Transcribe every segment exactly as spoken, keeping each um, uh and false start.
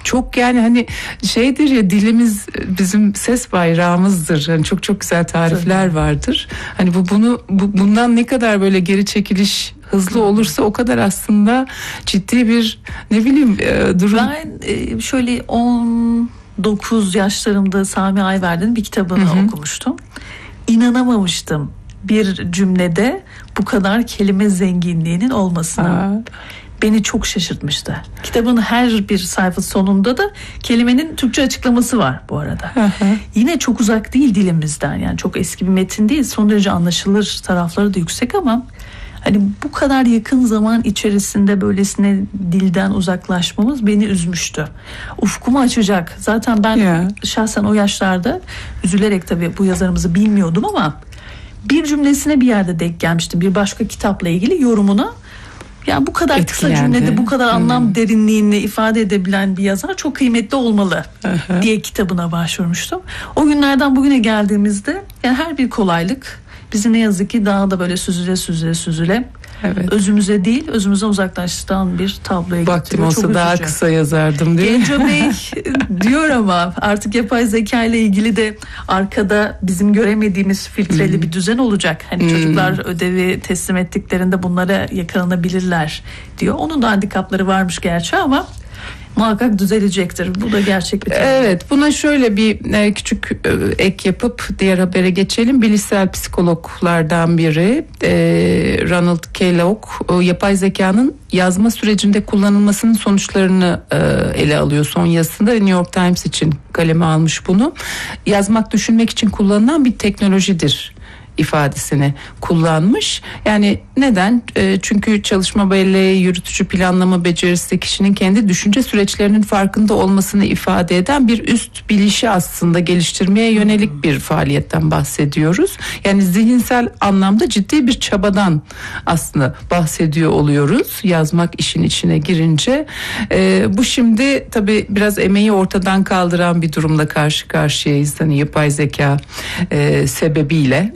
çok yani hani şeydir ya, dilimiz bizim ses bayrağımızdır. Hani çok çok güzel tarifler Tabii. vardır. Hani bu bunu bu, bundan ne kadar böyle geri çekiliş hızlı olursa o kadar aslında ciddi bir ne bileyim e, durum. Ben e, şöyle on dokuz yaşlarımda Sami Ayverdi'nin bir kitabını Hı-hı. okumuştum. İnanamamıştım bir cümlede bu kadar kelime zenginliğinin olmasına. Aa. Beni çok şaşırtmıştı. Kitabın her bir sayfa sonunda da kelimenin Türkçe açıklaması var bu arada. Hı hı. Yine çok uzak değil dilimizden, yani çok eski bir metin değil. Son derece anlaşılır tarafları da yüksek ama hani bu kadar yakın zaman içerisinde böylesine dilden uzaklaşmamız beni üzmüştü. Ufkumu açacak. Zaten ben yeah. şahsen o yaşlarda üzülerek tabii bu yazarımızı bilmiyordum ama bir cümlesine bir yerde denk gelmiştim. Bir başka kitapla ilgili yorumuna. Yani bu kadar Etkilendi. Kısa cümlede bu kadar anlam hmm. derinliğini ifade edebilen bir yazar çok kıymetli olmalı Aha. diye kitabına başvurmuştum. O günlerden bugüne geldiğimizde yani her bir kolaylık bizi ne yazık ki daha da böyle süzüle süzüle süzüle evet. özümüze değil özümüze uzaklaştıran bir tabloya Vaktim getiriyor. Vaktim olsa daha kısa yazardım diyor. Genco Bey diyor ama artık yapay zeka ile ilgili de arkada bizim göremediğimiz filtreli hmm. bir düzen olacak. Hani hmm. çocuklar ödevi teslim ettiklerinde bunlara yakalanabilirler diyor. Onun da handikapları varmış gerçi ama muhakkak düzelecektir. Bu da gerçek bir tarih. Evet, buna şöyle bir e, küçük e, ek yapıp diğer habere geçelim. Bilişsel psikologlardan biri e, Ronald Kellogg e, yapay zekanın yazma sürecinde kullanılmasının sonuçlarını e, ele alıyor son yazısında. New York Times için kaleme almış bunu. Yazmak düşünmek için kullanılan bir teknolojidir ifadesini kullanmış. Yani neden? E, çünkü çalışma belleği, yürütücü planlama becerisi kişinin kendi düşünce süreçlerinin farkında olmasını ifade eden bir üst bilişi aslında geliştirmeye yönelik bir faaliyetten bahsediyoruz. Yani zihinsel anlamda ciddi bir çabadan aslında bahsediyor oluyoruz. Yazmak işin içine girince. E, bu şimdi tabii biraz emeği ortadan kaldıran bir durumla karşı karşıyayız. Hani yapay zeka e, sebebiyle.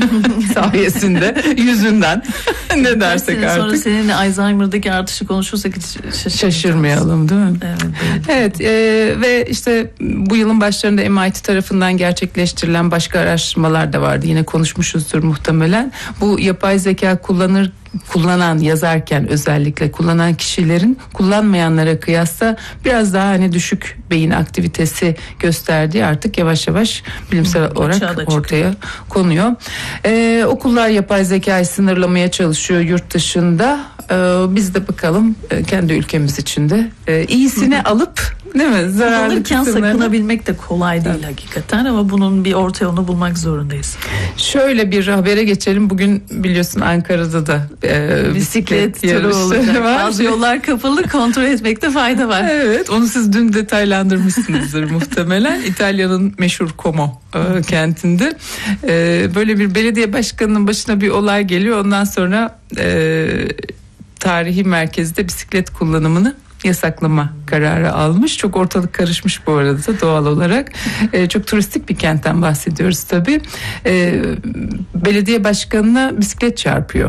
sayesinde, yüzünden ne dersek artık. Sonra seninle Alzheimer'daki artışı konuşursak hiç şaşırmayalım, şaşırmayalım değil mi? Evet, evet. evet e, ve işte bu yılın başlarında M I T tarafından gerçekleştirilen başka araştırmalar da vardı. Yine konuşmuşuzdur muhtemelen. Bu yapay zeka kullanır kullanan yazarken özellikle kullanan kişilerin kullanmayanlara kıyasla biraz daha hani düşük beyin aktivitesi gösterdiği artık yavaş yavaş bilimsel Hı, olarak ortaya konuyor. Ee, okullar yapay zekayı sınırlamaya çalışıyor yurt dışında. Ee, biz de bakalım kendi ülkemiz içinde ee, iyisini alıp değil mi? Zararlı kısımlarını sakınabilmek de kolay değil evet. hakikaten ama bunun bir orta yolunu bulmak zorundayız. Şöyle bir habere geçelim. Bugün biliyorsun Ankara'da da e, bisiklet, bisiklet yarışı olacak. Var. Bazı yollar kapalı, kontrol etmekte fayda var. Evet, onu siz dün detaylandırmışsınızdır muhtemelen. İtalya'nın meşhur Como e, kentinde e, böyle bir belediye başkanının başına bir olay geliyor. Ondan sonra e, tarihi merkezde bisiklet kullanımını yasaklama kararı almış. Çok ortalık karışmış bu arada doğal olarak. Ee, çok turistik bir kentten bahsediyoruz tabii. Ee, belediye başkanına bisiklet çarpıyor.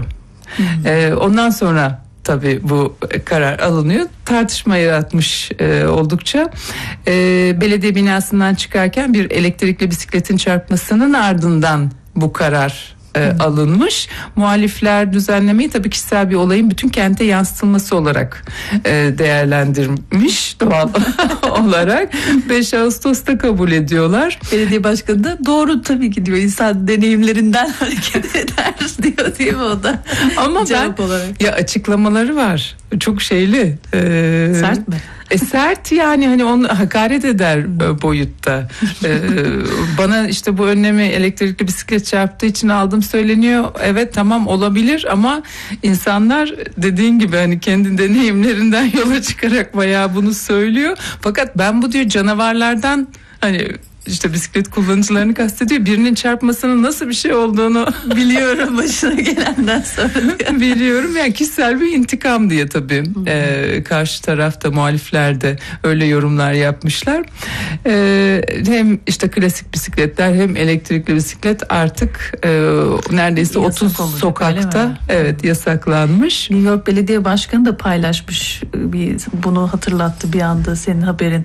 Ee, ondan sonra tabii bu karar alınıyor. Tartışma yaratmış e, oldukça. E, belediye binasından çıkarken bir elektrikli bisikletin çarpmasının ardından bu karar E, alınmış. Muhalifler düzenlemeyi tabii kişisel bir olayın bütün kente yansıtılması olarak e, değerlendirmiş doğal olarak. beş Ağustos'ta kabul ediyorlar. Belediye başkanı da doğru tabii ki diyor. İnsan deneyimlerinden hareket eder diyor değil mi o da? Ama ben olarak. Ya açıklamaları var. Çok şeyli. E, Sert mi? E sert yani hani onu hakaret eder e, boyutta. E, bana işte bu önlemi elektrikli bisiklet çarptığı için aldım söyleniyor. Evet tamam olabilir ama insanlar dediğin gibi hani kendi deneyimlerinden yola çıkarak bayağı bunu söylüyor. Fakat ben bu diyor canavarlardan hani işte bisiklet kullanıcılarını kastediyor. Birinin çarpmasının nasıl bir şey olduğunu biliyorum başına gelenden sonra. Biliyorum yani kişisel bir intikam diye tabii. Ee, karşı tarafta muhalifler de öyle yorumlar yapmışlar. Ee, hem işte klasik bisikletler hem elektrikli bisiklet artık e, neredeyse yasak otuz olacak, sokakta evet yasaklanmış. New York Belediye Başkanı da paylaşmış bir bunu hatırlattı bir anda senin haberin.